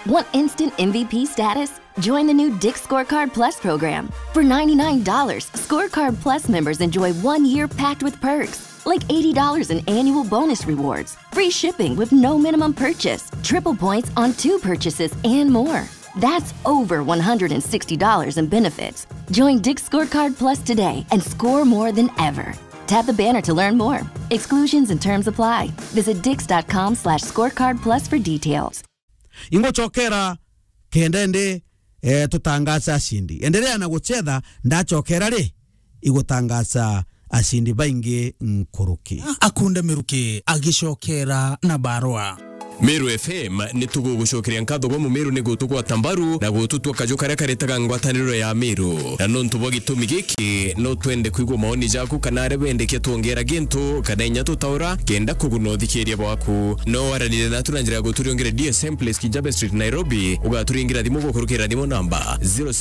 Want instant MVP status? Join the new Dick's Scorecard Plus program. For $99, Scorecard Plus members enjoy 1 year packed with perks, like $80 in annual bonus rewards, free shipping with no minimum purchase, triple points on 2 purchases, and more. That's over $160 in benefits. Join Dick's Scorecard Plus today and score more than ever. Tap the banner to learn more. Exclusions and terms apply. Visit dix.com/scorecardplus for details. Ingo chokera kendende tutangaza ashindi. Endelea na guchetha ndachokera ri igutangaza ashindi baingi nkuruki. Akunde miruki agishokera na barua. Meru FM nitugo gushokeria nkatho gwa Meru negutu kwa Tambaru na gutu twakajo kare karetaga ngwataniro ya Meru na nontu bogitumi giki no twende kwigwa maoni jaku kanare bendeke tuongera gintu kadenya tutaura kenda kugunothikieria bwaku no waranire na turangira guturiongere DSM Place Kijabe Street Nairobi ugaturingira thimu gukurukira thimu namba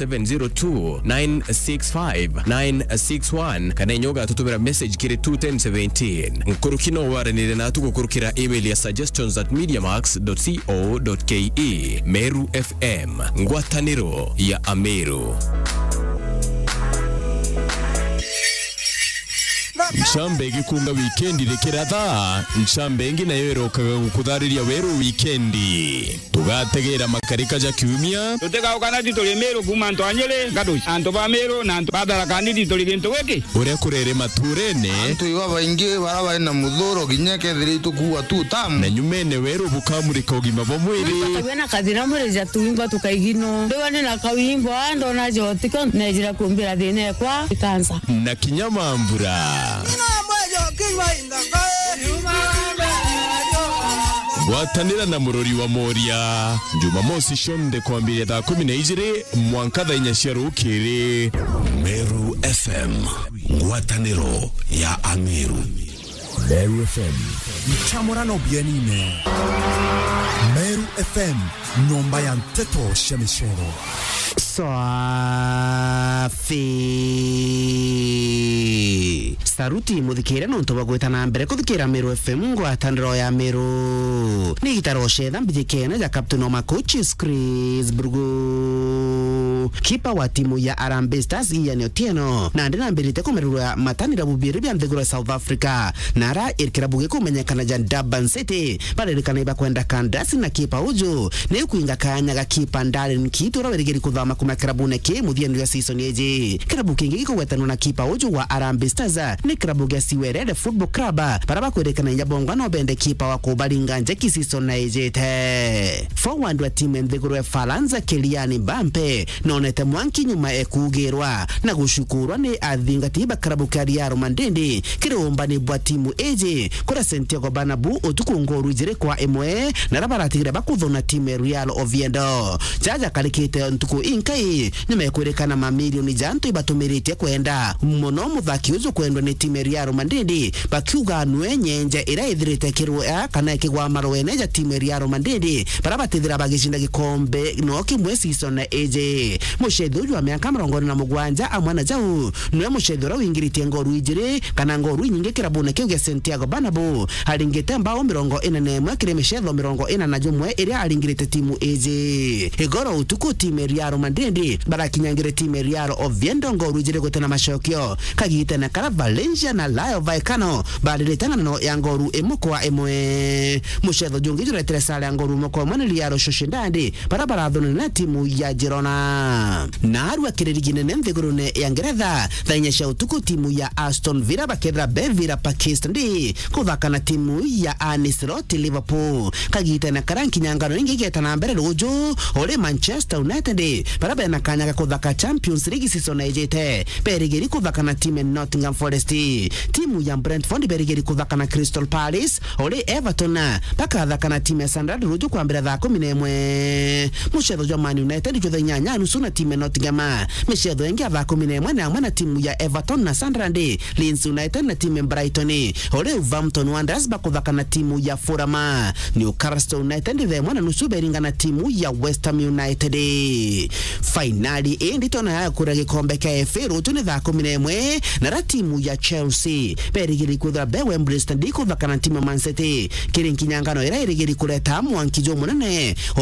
0702965961 kadenya ugatutubira message kiri 21017 nkurukino waranire na tugukurukira email ya suggestions@mediamax.co.ke. Meru FM, ngwataniro ya Ameru. Nchambe gikunga weekendi rekeratha nchambe nayo erokaga gukuthariria weru weekendi tugategera makarika ja kiumia tutega ukanati tuli Meru kuma ntwanyele gaduci anto ba Meru na anto badala kanidi tuli gintu giki uria kurere maturene anto iwa baingi baraba na muthuro ginyeke thiritu kuwa tu tamu na nyumene weru bukamurika ugima bo mwiri tukabena kadira mureja tuimba tukaigino ndoane na kawimbo ando na jotika nejira kumbira thine kwa kansa na kinyamambura Watanira na murori wa Moria Jumamosi shonde kuambiria thaa 12 mwankatha inya cia rukiri. Meru FM, ngwataniro ya Ameru. Meru FM, mchamorano bienine. Meru FM, nyumba ya mteto shemishero. Safi saruti muthikira nonto bagweta na mbere kuthikira Meru FM ngwataniro ya Meru ni gitaroshe thambijikena ja captain wa coaches Chris Burgu kipa wa timu ya Harambee Stars Ian Otieno na ndina mbirite kumerura matanira bubiri bya ndegura South Africa nara irikira buge kumenyekana ja Durban City barerikana iba kwenda Kandasi na kipa uju ne kuinga kanya ga kipa Ndalen Kitura werigeri kuthama kuma krabune ke muthienu ya season yeje krabu kingi gikogwetana na kipa uju wa Harambee Stars ni krabu ya Siwerede Football Club baraba kwerekana nyabonga no bende kipa wa kubalinga njeki season na ejete forward wa timu ndegura Falanza Keliani Bampe nonete mwanki nyuma ekugerwa na gushukurwa ni athingatiba krabu kariaro mandende kiromba ni bwa timu eje kora Santiago Banabu otukungoru jire kwa emwe na rabaratira bakuthona timu Real Oviedo jaja kalikite ntuku inkai nyuma ekwerekana mamilioni janto ibatumirite kwenda muno muthaki uzo kwendwa ni timu Real Mandende bakiuga nwenyenje ira ithirite kirwa kana ikigwa marwene ja timu Real Mandende barabatithira bagishinda gikombe no kimwe season na eje mushedhu wa miaka 27 amwana jau nwe mushedhu wingirite ngoru ijire kana ngoru nyinge kirabuna kiuga Santiago Banabu alingete mbao 41 kiremeshedho 41 ira alingirite timu eje igoro utuku timu Real Mandende barakinyangire timu Real Oviedo ngoru ijire gotena mashokyo kagite na kala Valencia na Rayo Vallecano baliretana no yangoru emukwa emwe mushedho jungi jure tresale yangoru mukwa mwana Real Sociedad barabara dhoni na timu ya Girona na arwa kirerigine nemvegurune ya Ngeretha thanyesha utuku timu ya Aston Villa bakedra Benvilla Pakistan kuthaka na timu ya Ancelotti Liverpool kagite na karanki nyangano ingi getana mbere rujo ole Manchester United barabara na kanya kuthaka Champions League season ejete berigeri kuthaka na timu Nottingham Forest timu ya Brentford berigeri kuthaka na Crystal Palace ole Everton bakathaka na timu ya Sunderland rujo kwa mbere thaa 11 mushedho jwa Man United jothe nyanya nusu na timu Nottingham mishedho ingi thaa 11 na mwana timu ya Everton na Sunderland Leeds United na timu Brighton ole Wolverhampton Wanderers bakuthaka na timu ya Fulham Newcastle United the mwana nusu beringa na timu ya West Ham United finali ndito na kura gikombe ka FA rujo ni thaa 11 na timu ya Chelsea berigeri kuthra Wembley Stadium kuthaka na timu Man City kirinkinyangano ira irigeri kureta mwankijo munene